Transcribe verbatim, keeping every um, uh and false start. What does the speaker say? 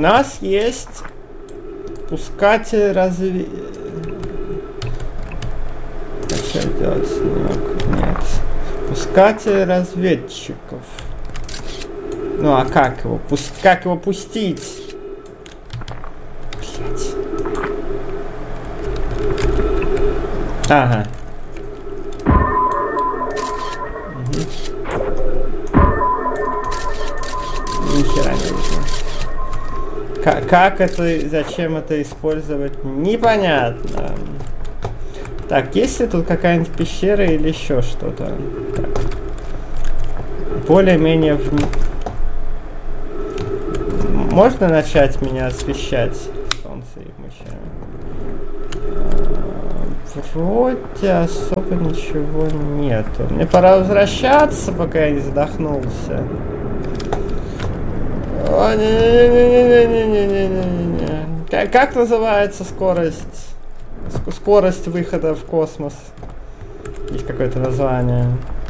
нас есть пускатель разве... Что делать снимок? Нет. Пускатель разведчиков. Ну а как его? Пусть... Как его пустить? Блять. Ага. Угу. Нихера не видно. Как, как это, зачем это использовать, непонятно. Так, есть ли тут какая-нибудь пещера или еще что-то? Более-менее в... Можно начать меня освещать солнце и мощами? Вроде особо ничего нету. Мне пора возвращаться, пока я не задохнулся. О, не-не-не-не-не-не-не-не-не. Как, как называется скорость? Скорость выхода в космос. Есть какое-то название.